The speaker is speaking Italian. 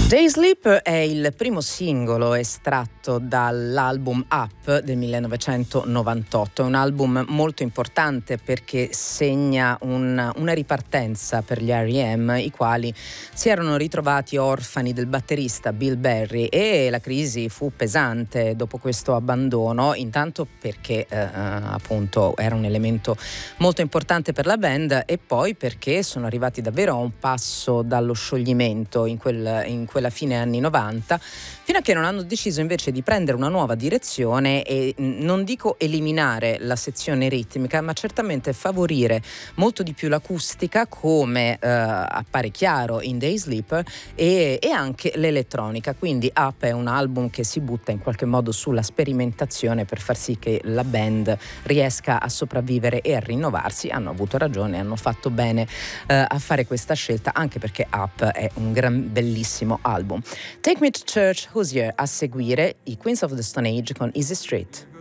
Day Sleep è il primo singolo estratto dall'album Up del 1998. È un album molto importante perché segna una ripartenza per gli R.E.M., i quali si erano ritrovati orfani del batterista Bill Berry, e la crisi fu pesante dopo questo abbandono, intanto perché appunto era un elemento molto importante per la band, e poi perché sono arrivati davvero a un passo dallo scioglimento in quella fine anni 90, fino a che non hanno deciso invece di prendere una nuova direzione e non dico eliminare la sezione ritmica, ma certamente favorire molto di più l'acustica, come appare chiaro in Day Sleep, e anche l'elettronica. Quindi Up è un album che si butta in qualche modo sulla sperimentazione per far sì che la band riesca a sopravvivere e a rinnovarsi. Hanno avuto ragione, hanno fatto bene a fare questa scelta, anche perché Up è un bellissimo album. Take Me to Church, Hozier, a seguire i Queens of the Stone Age con Easy Street.